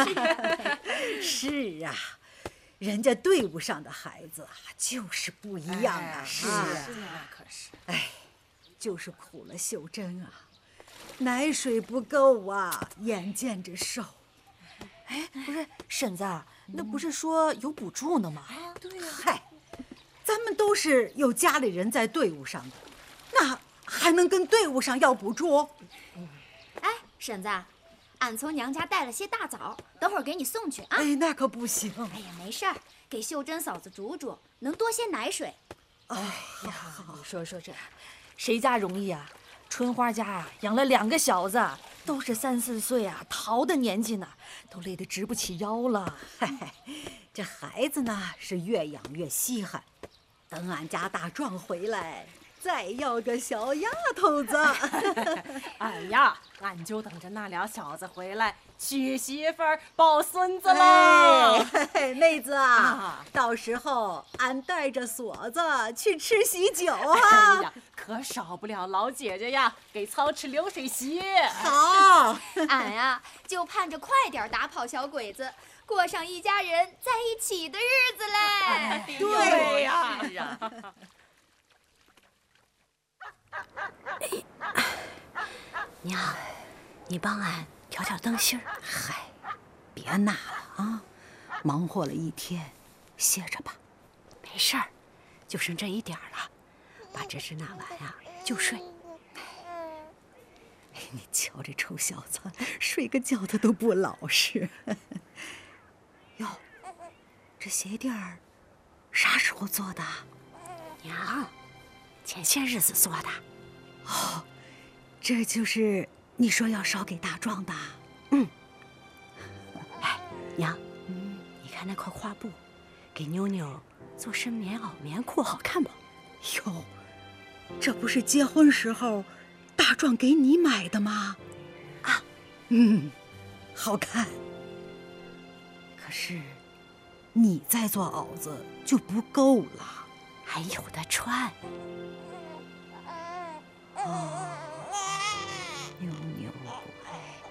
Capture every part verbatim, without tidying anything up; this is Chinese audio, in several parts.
是啊，人家队伍上的孩子啊，就是不一样啊。 是啊， 那可是。 哎，就是苦了秀珍啊，奶水不够啊，眼见着瘦。 哎，不是婶子，那不是说有补助呢吗？ 对呀。 嗨，咱们都是有家里人在队伍上的，那还能跟队伍上要补助？ 哎，婶子，俺从娘家带了些大枣，等会儿给你送去啊。 哎，那可不行。 哎呀，没事儿，给秀珍嫂子煮煮，能多些奶水。 哎呀，你说说这，谁家容易啊？春花家啊，养了两个小子，都是三四岁啊，淘的年纪呢，都累得直不起腰了。 嘿嘿，这孩子呢是越养越稀罕，等俺家大壮回来，再要个小丫头子。 哎呀，俺就等着那俩小子回来娶媳妇儿抱孙子喽。 嘿嘿，妹子啊， 啊到时候俺带着锁子去吃喜酒哎啊。 呀，可少不了老姐姐呀，给操持流水席。 好， 俺呀，就盼着快点打跑小鬼子，过上一家人在一起的日子嘞。 对呀。 是啊。 娘，你帮俺调调灯芯儿。 嗨，别纳了啊，忙活了一天，歇着吧。 没事儿，就剩这一点儿了，把这事纳完呀就睡。 哎，你瞧这臭小子，睡个觉他都不老实。哟，这鞋垫儿啥时候做的？ 娘，前些日子做的。 哦，这就是你说要捎给大壮的。 嗯。哎，娘，嗯，你看那块花布，给妞妞做身棉袄、棉裤，好看不？ 哟，这不是结婚时候大壮给你买的吗？ 啊， 嗯，好看。可是你再做袄子就不够了， 还有的穿。 哦，妞妞乖。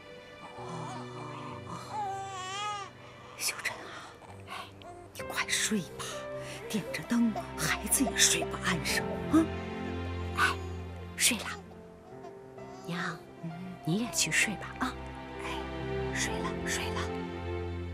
哦，秀珍啊，哎，你快睡吧，点着灯，孩子也睡不安生啊。 哎，睡了。娘，你也去睡吧啊。 哎，睡了睡了。